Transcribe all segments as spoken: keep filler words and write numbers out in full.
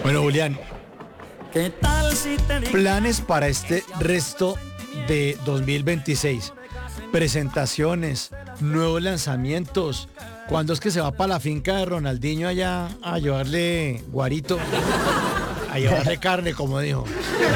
Bueno, Julián, ¿Qué tal si te digo? planes para este resto de dos mil veintiséis. Presentaciones, nuevos lanzamientos. ¿Cuándo es que se va para la finca de Ronaldinho allá a llevarle guarito? A llevarle carne, como dijo.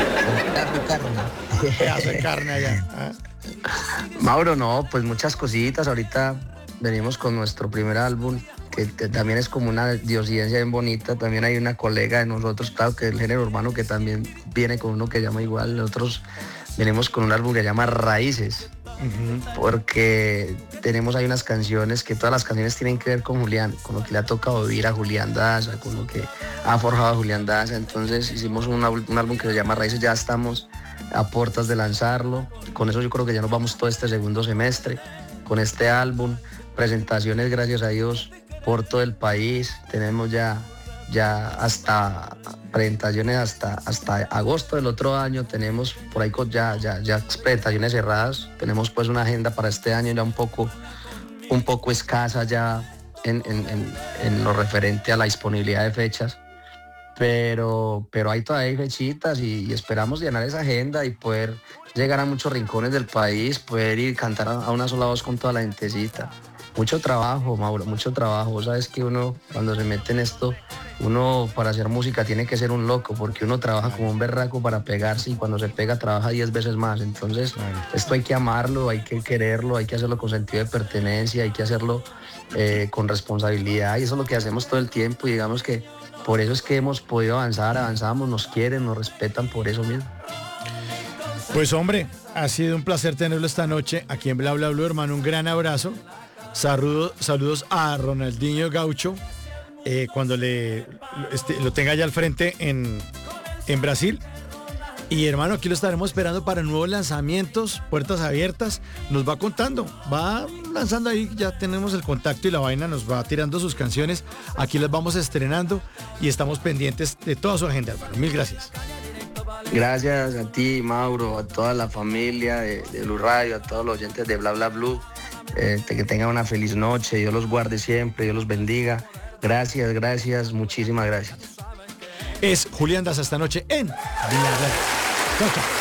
Pedazo de carne allá. ¿Ah? Mauro, no, pues muchas cositas. Ahorita venimos con nuestro primer álbum, que, que también es como una diosidencia bien bonita. También hay una colega de nosotros, claro, que el género urbano, que también viene con uno que llama igual. Nosotros venimos con un álbum que se llama Raíces, uh-huh. porque tenemos ahí unas canciones que todas las canciones tienen que ver con Julián, con lo que le ha tocado vivir a Julián Daza, con lo que ha forjado a Julián Daza. Entonces hicimos un, un álbum que se llama Raíces, ya estamos a puertas de lanzarlo. Con eso yo creo que ya nos vamos todo este segundo semestre con este álbum, presentaciones, gracias a Dios, por todo el país. Tenemos ya ya hasta presentaciones hasta hasta agosto del otro año. Tenemos por ahí ya ya ya presentaciones cerradas. Tenemos pues una agenda para este año ya un poco un poco escasa ya en, en, en, en lo referente a la disponibilidad de fechas. Pero, pero hay todavía fechitas y, y esperamos llenar esa agenda y poder llegar a muchos rincones del país, poder ir a cantar a, a una sola voz con toda la gentecita. Mucho trabajo, Mauro, mucho trabajo. Sabes que uno cuando se mete en esto, uno para hacer música tiene que ser un loco, porque uno trabaja como un berraco para pegarse y cuando se pega trabaja diez veces más. Entonces esto hay que amarlo, hay que quererlo, hay que hacerlo con sentido de pertenencia, hay que hacerlo eh, con responsabilidad, y eso es lo que hacemos todo el tiempo, y digamos que por eso es que hemos podido avanzar, avanzamos, nos quieren, nos respetan por eso mismo. Pues hombre, ha sido un placer tenerlo esta noche aquí en Bla Bla Blue, hermano. Un gran abrazo. Saludos, saludos a Ronaldinho Gaucho, eh, cuando le este, lo tenga ya al frente en, en Brasil. Y hermano, aquí lo estaremos esperando para nuevos lanzamientos, puertas abiertas. Nos va contando, va lanzando ahí, ya tenemos el contacto y la vaina, nos va tirando sus canciones. Aquí las vamos estrenando y estamos pendientes de toda su agenda, hermano. Mil gracias. Gracias a ti, Mauro, a toda la familia de, de Blue Radio, a todos los oyentes de Bla Bla Blue. Eh, que tengan una feliz noche, Dios los guarde siempre, Dios los bendiga. Gracias, gracias, muchísimas gracias. Es Julián Daza esta noche en Bla Bla. Chao, chao.